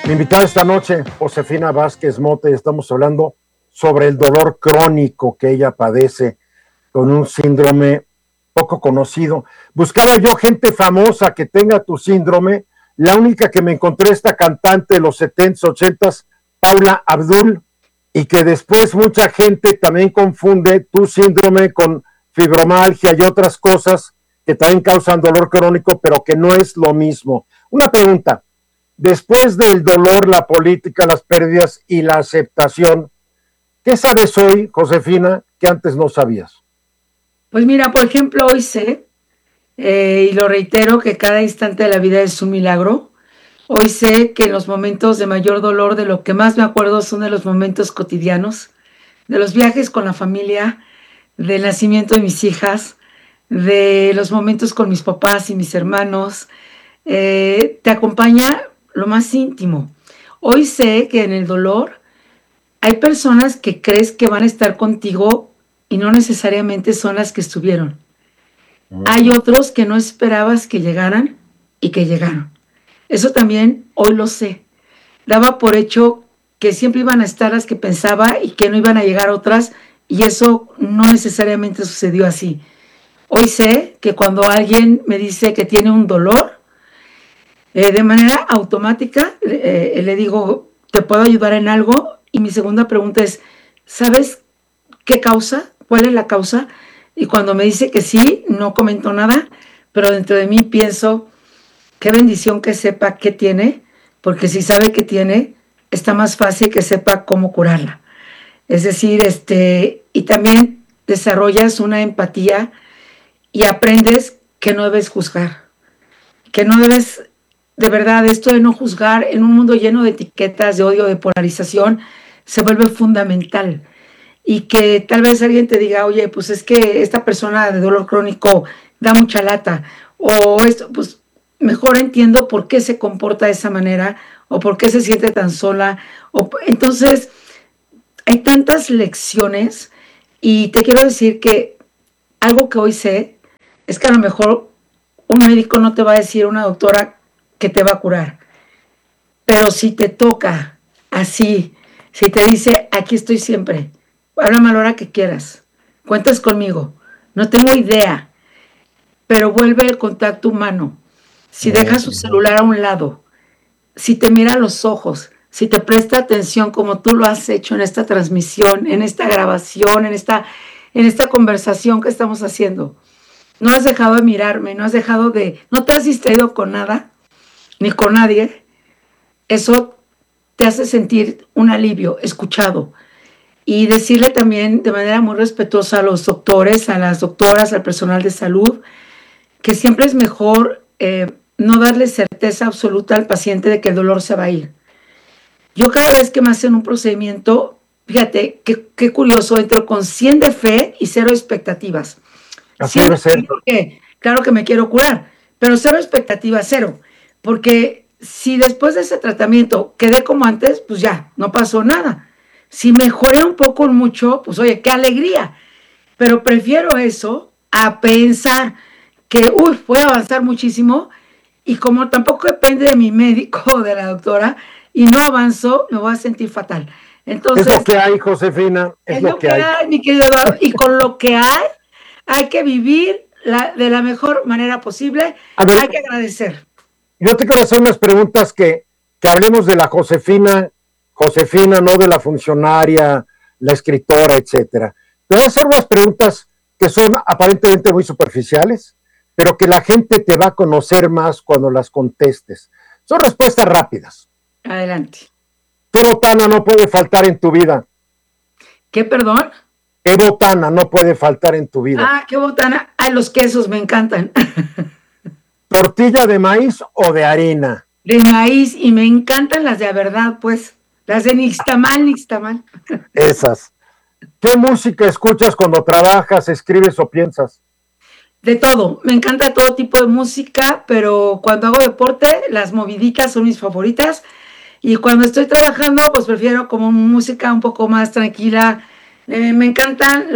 Mi invitada esta noche, Josefina Vázquez Mote, estamos hablando sobre el dolor crónico que ella padece con un síndrome poco conocido. Buscaba yo gente famosa que tenga tu síndrome. La única que me encontré, esta cantante de los 70s, 80s, Paula Abdul, y que después mucha gente también confunde tu síndrome con fibromialgia y otras cosas que también causan dolor crónico, pero que no es lo mismo. Una pregunta: después del dolor, la política, las pérdidas y la aceptación, ¿qué sabes hoy, Josefina, que antes no sabías? Pues mira, por ejemplo, hoy sé, y lo reitero, que cada instante de la vida es un milagro. Hoy sé que en los momentos de mayor dolor, de lo que más me acuerdo son de los momentos cotidianos, de los viajes con la familia, del nacimiento de mis hijas, de los momentos con mis papás y mis hermanos. Te acompaña lo más íntimo. Hoy sé que en el dolor hay personas que crees que van a estar contigo y no necesariamente son las que estuvieron. Hay otros que no esperabas que llegaran y que llegaron. Eso también hoy lo sé. Daba por hecho que siempre iban a estar las que pensaba y que no iban a llegar otras, y eso no necesariamente sucedió así. Hoy sé que cuando alguien me dice que tiene un dolor, de manera automática le digo, ¿te puedo ayudar en algo? Y mi segunda pregunta es, ¿sabes qué causa? ¿Cuál es la causa? Y cuando me dice que sí, no comento nada, pero dentro de mí pienso, qué bendición que sepa qué tiene, porque si sabe qué tiene, está más fácil que sepa cómo curarla. Es decir, y también desarrollas una empatía y aprendes que no debes juzgar, que no debes, de verdad, esto de no juzgar en un mundo lleno de etiquetas, de odio, de polarización, se vuelve fundamental. Y que tal vez alguien te diga, oye, pues es que esta persona de dolor crónico da mucha lata, o esto, pues mejor entiendo por qué se comporta de esa manera, o por qué se siente tan sola. Entonces, hay tantas lecciones, y te quiero decir que algo que hoy sé es que a lo mejor un médico no te va a decir, una doctora, que te va a curar, pero si te toca así, si te dice, aquí estoy siempre, háblame a la hora que quieras, cuentas conmigo, no tengo idea, pero vuelve el contacto humano. Si dejas su celular a un lado, si te mira a los ojos, si te presta atención como tú lo has hecho en esta transmisión, en esta grabación, en esta conversación que estamos haciendo, no has dejado de mirarme, no te has distraído con nada, ni con nadie, eso te hace sentir un alivio, escuchado. Y decirle también de manera muy respetuosa a los doctores, a las doctoras, al personal de salud, que siempre es mejor no darle certeza absoluta al paciente de que el dolor se va a ir. Yo cada vez que me hacen un procedimiento, fíjate, qué curioso, entro con 100 de fe y 0 expectativas. Así debe ser. Claro que me quiero curar, pero 0 expectativas, 0. Porque si después de ese tratamiento quedé como antes, pues ya, no pasó nada. Si mejoré un poco o mucho, pues oye, qué alegría. Pero prefiero eso a pensar que, voy a avanzar muchísimo, y como tampoco depende de mi médico o de la doctora, y no avanzo, me voy a sentir fatal. Entonces, es lo que hay, Josefina, es lo que hay, mi querido Eduardo, y con lo que hay que vivir de la mejor manera posible. Hay que agradecer. Yo te quiero hacer unas preguntas que hablemos de la Josefina, no de la funcionaria, la escritora, etcétera. Te voy a hacer unas preguntas que son aparentemente muy superficiales, pero que la gente te va a conocer más cuando las contestes. Son respuestas rápidas. Adelante. ¿Qué botana no puede faltar en tu vida? ¿Qué, perdón? ¿Qué botana no puede faltar en tu vida? ¿Qué botana? Los quesos me encantan. ¿Tortilla de maíz o de harina? De maíz, y me encantan las de a verdad, pues. Las de nixtamal. Esas. ¿Qué música escuchas cuando trabajas, escribes o piensas? De todo. Me encanta todo tipo de música, pero cuando hago deporte, las moviditas son mis favoritas. Y cuando estoy trabajando, pues prefiero como música un poco más tranquila. Me encantan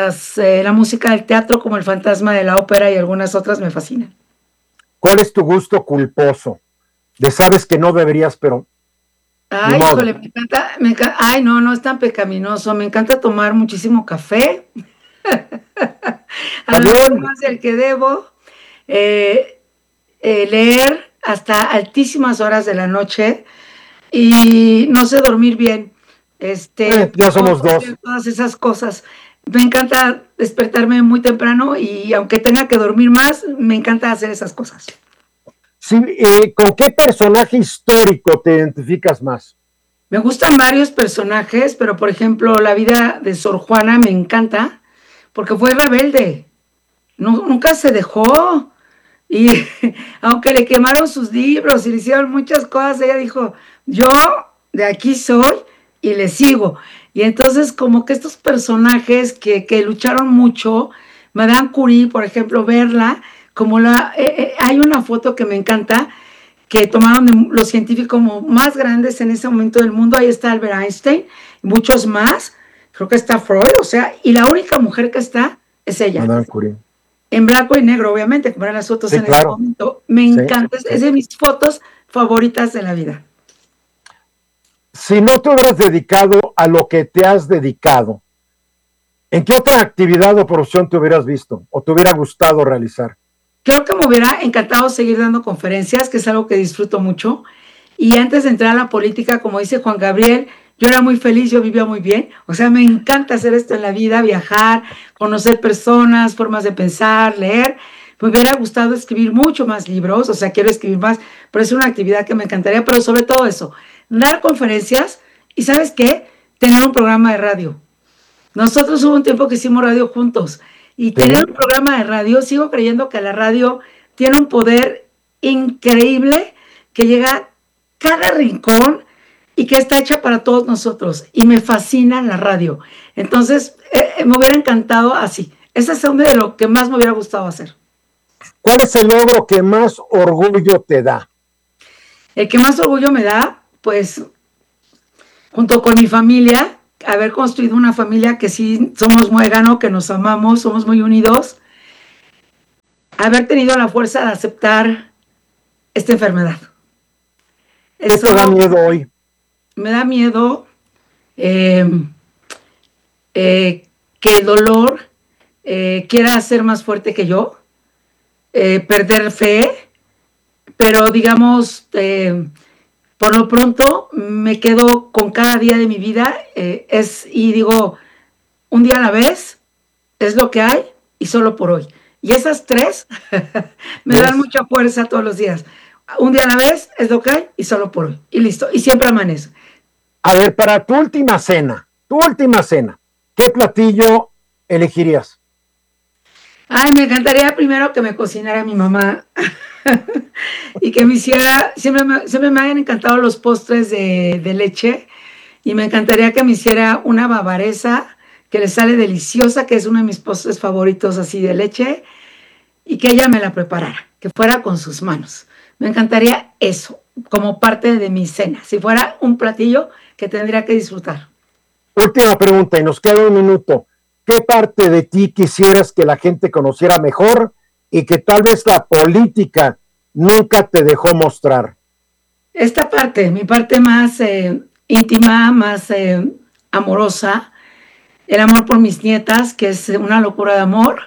la música del teatro, como El Fantasma de la Ópera, y algunas otras me fascinan. ¿Cuál es tu gusto culposo? De sabes que no deberías, pero Ni Ay, modo. híjole, ay, no, no es tan pecaminoso, me encanta tomar muchísimo café, a lo mejor También, más del que debo, eh, leer hasta altísimas horas de la noche y no sé dormir bien, ya puedo somos hacer dos. todas esas cosas. Me encanta despertarme muy temprano y aunque tenga que dormir más, me encanta hacer esas cosas. Sí, ¿con qué personaje histórico te identificas más? Me gustan varios personajes, pero por ejemplo, la vida de Sor Juana me encanta porque fue rebelde, nunca se dejó y aunque le quemaron sus libros y le hicieron muchas cosas, ella dijo, yo de aquí soy y le sigo. Y entonces como que estos personajes que lucharon mucho, Madame Curie, por ejemplo, verla, hay una foto que me encanta, que tomaron de los científicos más grandes en ese momento del mundo. Ahí está Albert Einstein, y muchos más, creo que está Freud, o sea, y la única mujer que está es ella. Madame Curie. En blanco y negro, obviamente, como eran las fotos Sí, en ese claro. momento. Me Sí, encanta, sí. es de mis fotos favoritas de la vida. Si no te hubieras dedicado a lo que te has dedicado, ¿en qué otra actividad o profesión te hubieras visto o te hubiera gustado realizar? Creo que me hubiera encantado seguir dando conferencias, que es algo que disfruto mucho. Y antes de entrar a la política, como dice Juan Gabriel, yo era muy feliz, yo vivía muy bien. O sea, me encanta hacer esto en la vida, viajar, conocer personas, formas de pensar, leer. Me hubiera gustado escribir mucho más libros, o sea, quiero escribir más, pero es una actividad que me encantaría, pero sobre todo eso, dar conferencias y, ¿sabes qué? Tener un programa de radio. Nosotros hubo un tiempo que hicimos radio juntos y tener un programa de radio, sigo creyendo que la radio tiene un poder increíble que llega a cada rincón y que está hecha para todos nosotros. Y me fascina la radio. Entonces, me hubiera encantado así. Ese es uno de lo que más me hubiera gustado hacer. ¿Cuál es el logro que más orgullo te da? El que más orgullo me da, pues, junto con mi familia, haber construido una familia que sí somos muégano, que nos amamos, somos muy unidos, haber tenido la fuerza de aceptar esta enfermedad. ¿Qué te da miedo hoy? Me da miedo que el dolor quiera ser más fuerte que yo, perder fe, pero digamos, por lo pronto me quedo con cada día de mi vida y digo, un día a la vez, es lo que hay y solo por hoy. Y esas tres me dan mucha fuerza todos los días. Un día a la vez, es lo que hay y solo por hoy. Y listo, y siempre amanece. A ver, para tu última cena, ¿qué platillo elegirías? Ay, me encantaría primero que me cocinara mi mamá y que me hiciera, siempre me han encantado los postres de leche y me encantaría que me hiciera una bavaresa que le sale deliciosa, que es uno de mis postres favoritos así de leche, y que ella me la preparara, que fuera con sus manos. Me encantaría eso, como parte de mi cena, si fuera un platillo que tendría que disfrutar. Última pregunta, y nos queda un minuto. ¿Qué parte de ti quisieras que la gente conociera mejor y que tal vez la política nunca te dejó mostrar? Esta parte, mi parte más íntima, más amorosa, el amor por mis nietas, que es una locura de amor,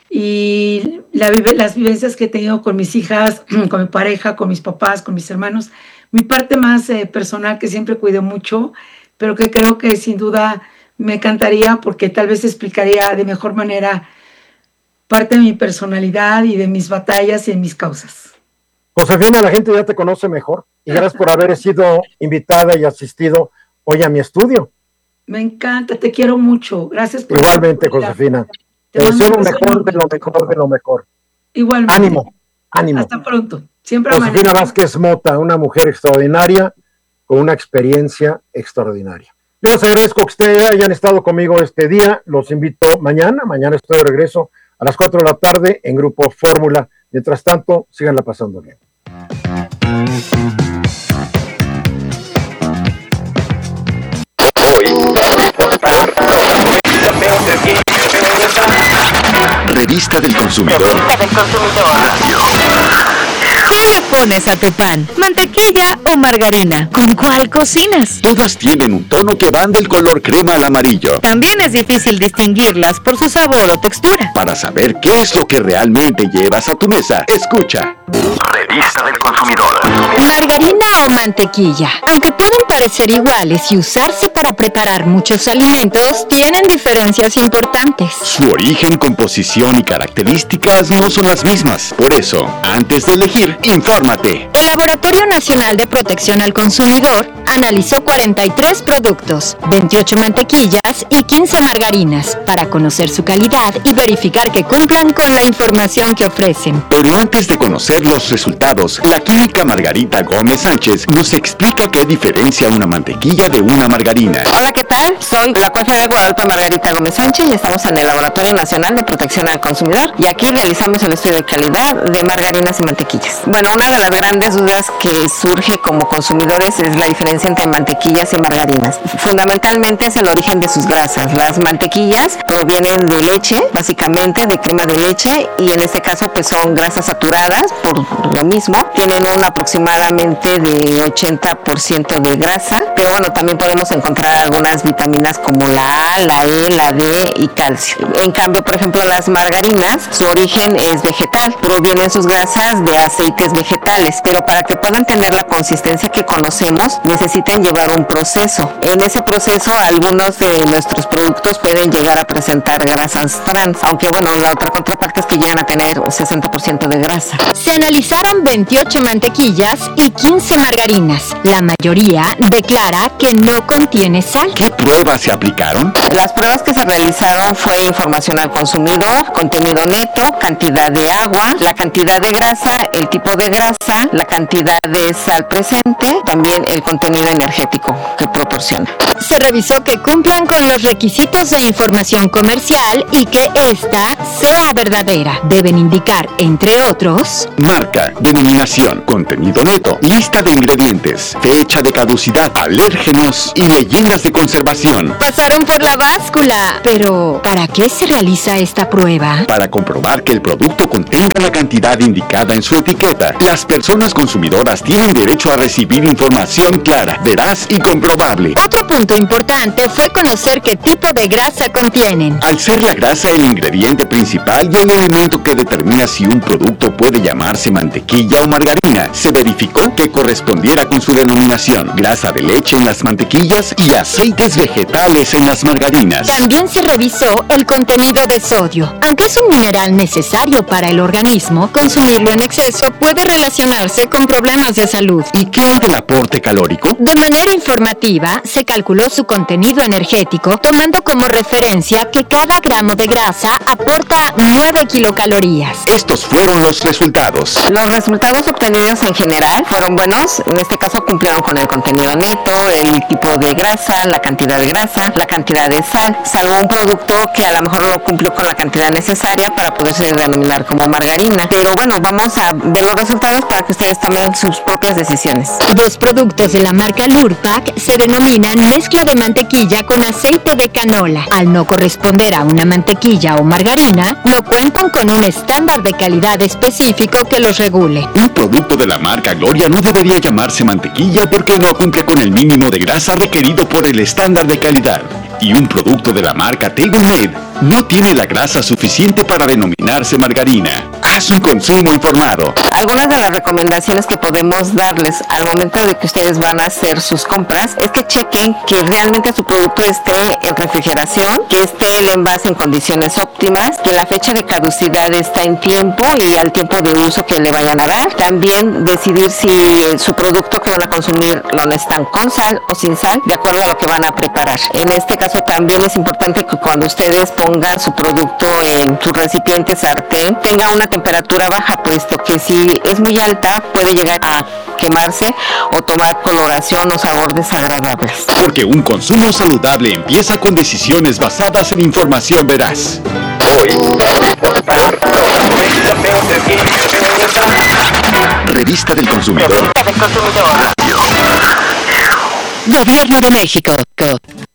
y las vivencias que he tenido con mis hijas, con mi pareja, con mis papás, con mis hermanos. Mi parte más personal, que siempre cuido mucho, pero que creo que sin duda me encantaría, porque tal vez explicaría de mejor manera parte de mi personalidad y de mis batallas y de mis causas. Josefina, la gente ya te conoce mejor y gracias por haber sido invitada y asistido hoy a mi estudio. Me encanta, te quiero mucho. Gracias por igualmente, Josefina. Te deseo lo mejor de lo mejor de lo mejor. Igualmente. Ánimo, ánimo. Hasta pronto. Siempre Josefina Vázquez Mota, una mujer extraordinaria con una experiencia extraordinaria. Yo les agradezco que ustedes hayan estado conmigo este día. Los invito mañana estoy de regreso a las 4 de la tarde en Grupo Fórmula. Mientras tanto, síganla pasando bien. Revista del Consumidor. Radio. ¿Qué le pones a tu pan? ¿Mantequilla ¿Mantequilla o margarina? ¿Con cuál cocinas? Todas tienen un tono que van del color crema al amarillo. También es difícil distinguirlas por su sabor o textura. Para saber qué es lo que realmente llevas a tu mesa, escucha. Revista del Consumidor. ¿Margarina o mantequilla? Aunque pueden parecer iguales y usarse para preparar muchos alimentos, tienen diferencias importantes. Su origen, composición y características no son las mismas. Por eso, antes de elegir, infórmate. El Laboratorio Nacional de Protección al Consumidor analizó 43 productos, 28 mantequillas y 15 margarinas para conocer su calidad y verificar que cumplan con la información que ofrecen. Pero antes de conocer los resultados, la química Margarita Gómez Sánchez nos explica qué diferencia una mantequilla de una margarina. Hola, ¿qué tal? Soy la jueza de Guadalupe Margarita Gómez Sánchez y estamos en el Laboratorio Nacional de Protección al Consumidor y aquí realizamos el estudio de calidad de margarinas y mantequillas. Bueno, una de las grandes dudas que surge como consumidores es la diferencia entre mantequillas y margarinas. Fundamentalmente es el origen de sus grasas. Las mantequillas provienen de leche, básicamente de crema de leche, y en este caso pues son grasas saturadas por lo mismo. Tienen un aproximadamente de 80% de grasa, pero bueno, también podemos encontrar algunas vitaminas como la A, la E, la D y calcio. En cambio, por ejemplo, las margarinas, su origen es vegetal, provienen sus grasas de aceites vegetales, pero para que puedan tener la consistencia que conocemos, necesitan llevar un proceso. En ese proceso, algunos de nuestros productos pueden llegar a presentar grasas trans, aunque bueno, la otra contraparte es que llegan a tener un 60% de grasa. Se analizaron 28 mantequillas y 15 margarinas. La mayoría declara que no contiene sal. ¿Qué pruebas se aplicaron? Las pruebas que se realizaron fue información al consumidor, contenido neto, cantidad de agua, la cantidad de grasa, el tipo de grasa, la cantidad de sal presente, también el contenido energético que proporciona. Se revisó que cumplan con los requisitos de información comercial y que ésta sea verdadera. Deben indicar, entre otros, Marca, denominación, contenido neto, lista de ingredientes, fecha de caducidad, alérgenos y leyendas de conservación. pasaron por la báscula. Pero, ¿para qué se realiza esta prueba? Para comprobar que el producto contenga la cantidad indicada en su etiqueta, las personas consumidoras tienen derecho a recibir información clara, veraz y comprobable. Otro punto importante fue conocer qué tipo de grasa contienen. Al ser la grasa el ingrediente principal y el elemento que determina si un producto puede llamarse mantequilla o margarina, se verificó que correspondiera con su denominación: grasa de leche en las mantequillas y aceites vegetales en las margarinas. También se revisó el contenido de sodio. Aunque es un mineral necesario para el organismo, consumirlo en exceso puede relacionarse con problemas de salud. ¿Y qué hay del aporte calórico? De manera informativa, se calculó su contenido energético tomando como referencia que cada gramo de grasa aporta 9 kilocalorías. Estos fueron los resultados. Los resultados obtenidos en general fueron buenos. En este caso cumplieron con el contenido neto, el tipo de grasa, la cantidad de sal, salvo un producto que a lo mejor no cumplió con la cantidad necesaria para poderse denominar como margarina. Pero bueno, vamos a ver los resultados para que ustedes tomen sus propias decisiones. Dos productos de la marca Lurpak se denominan mezcla de mantequilla con aceite de canola. Al no corresponder a una mantequilla o margarina, no cuentan con un estándar de calidad específico que los regule. Un producto de la marca Gloria no debería llamarse mantequilla porque no cumple con el mínimo de grasa requerido por el estándar de calidad. Y un producto de la marca TaylorMade no tiene la grasa suficiente para denominarse margarina. Haz un consumo informado. Algunas de las recomendaciones que podemos darles al momento de que ustedes van a hacer sus compras es que chequen que realmente su producto esté en refrigeración, que esté el envase en condiciones óptimas, que la fecha de caducidad está en tiempo y al tiempo de uso que le vayan a dar. También decidir si su producto que van a consumir lo necesitan con sal o sin sal, de acuerdo a lo que van a preparar. En este caso también es importante que cuando ustedes pongan su producto en su recipiente sartén, tenga una temperatura baja, puesto que si es muy alta puede llegar a quemarse o tomar coloración o sabor desagradables. Porque un consumo saludable empieza con decisiones basadas en información veraz. Revista del Consumidor. Gobierno de México.